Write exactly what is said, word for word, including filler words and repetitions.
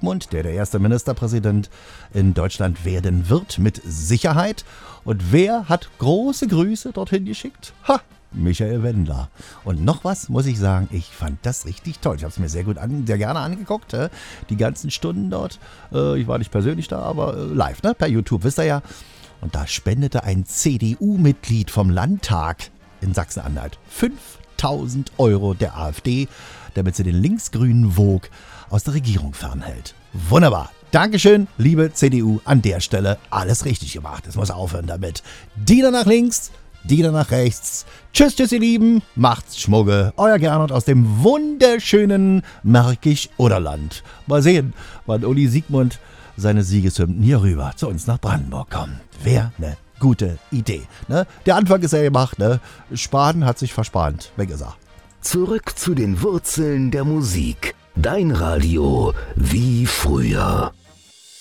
Sigmund, der der erste Ministerpräsident in Deutschland werden wird, mit Sicherheit. Und wer hat große Grüße dorthin geschickt? Ha! Michael Wendler. Und noch was muss ich sagen, ich fand das richtig toll. Ich habe es mir sehr gut an, sehr gerne angeguckt, äh, die ganzen Stunden dort. Äh, ich war nicht persönlich da, aber äh, live, ne? Per YouTube, wisst ihr ja. Und da spendete ein C D U-Mitglied vom Landtag in Sachsen-Anhalt fünftausend Euro der AfD, damit sie den linksgrünen Vogue aus der Regierung fernhält. Wunderbar. Dankeschön, liebe C D U, an der Stelle alles richtig gemacht. Es muss aufhören damit. Diener nach links, Diener nach rechts. Tschüss, tschüss, ihr Lieben. Macht's Schmugge. Euer Gernot aus dem wunderschönen Märkisch-Oderland. Mal sehen, wann Uli Sigmund seine Siegeshymnen hier rüber zu uns nach Brandenburg kommen. Wäre eine gute Idee. Ne? Der Anfang ist ja gemacht. Ne? Spahn hat sich verspannt. Weg ist er. Zurück zu den Wurzeln der Musik. Dein Radio wie früher.